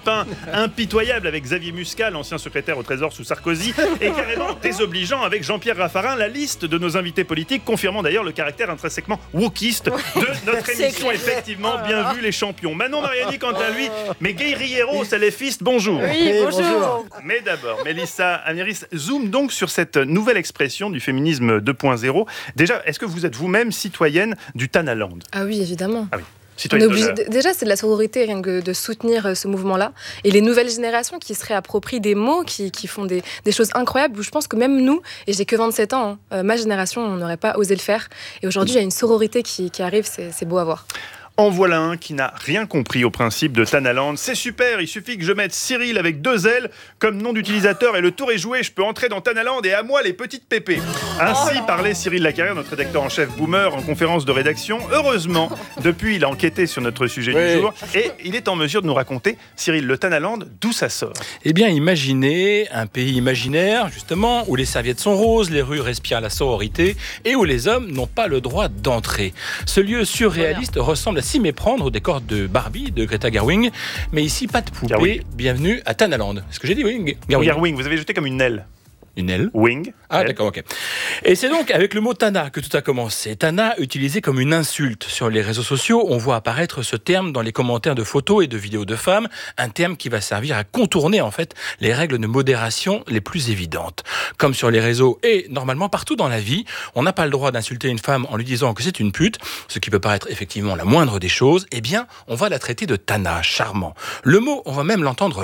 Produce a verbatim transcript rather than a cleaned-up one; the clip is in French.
lapin impitoyable avec Xavier Muscat, l'ancien secrétaire au Trésor sous Sarkozy, et carrément désobligeant avec Jean-Pierre Raffarin. La liste de nos invités politiques confirmant d'ailleurs le caractère intrinsèquement wokiste de notre émission. Effectivement, bien vu les champions. Manon Mariani quant à lui, mais guerriero salafiste, bonjour. Oui, bonjour. Mais d'abord, Mélissa Amiris, zoom donc sur cette nouvelle expression du féminisme deux point zéro. Déjà, est-ce que vous êtes vous-même citoyenne du Tanaland ? Ah oui, évidemment. Ah oui. On est obligé de... Déjà, c'est de la sororité rien que de soutenir ce mouvement-là. Et les nouvelles générations qui se réapproprient des mots, qui, qui font des, des choses incroyables, où je pense que même nous, et j'ai que vingt-sept ans, hein, euh, ma génération, on n'aurait pas osé le faire. Et aujourd'hui, il y a une sororité qui, qui arrive, c'est, c'est beau à voir. En voilà un qui n'a rien compris au principe de Tanaland. C'est super, il suffit que je mette Cyril avec deux L comme nom d'utilisateur et le tour est joué. Je peux entrer dans Tanaland et à moi les petites pépées. Ainsi parlait Cyril Lacarrière, notre rédacteur en chef boomer, en conférence de rédaction. Heureusement, depuis, il a enquêté sur notre sujet oui. du jour et il est en mesure de nous raconter, Cyril, le Tanaland, d'où ça sort. Eh bien, imaginez un pays imaginaire, justement, où les serviettes sont roses, les rues respirent la sororité et où les hommes n'ont pas le droit d'entrer. Ce lieu surréaliste voilà. ressemble à s'y méprendre au décor de Barbie de Greta Gerwig, mais ici pas de poupée. Gerwig. Bienvenue à Tanaland. Est-ce que j'ai dit Wing Gerwig. Gerwig, vous avez jeté comme une aile. Une aile. Wing. Ah, elle. D'accord, ok. Et c'est donc avec le mot Tana que tout a commencé. Tana utilisé comme une insulte. Sur les réseaux sociaux, on voit apparaître ce terme dans les commentaires de photos et de vidéos de femmes, un terme qui va servir à contourner en fait les règles de modération les plus évidentes. Comme sur les réseaux et normalement partout dans la vie, on n'a pas le droit d'insulter une femme en lui disant que c'est une pute, ce qui peut paraître effectivement la moindre des choses. Eh bien, on va la traiter de Tana, charmant. Le mot, on va même l'entendre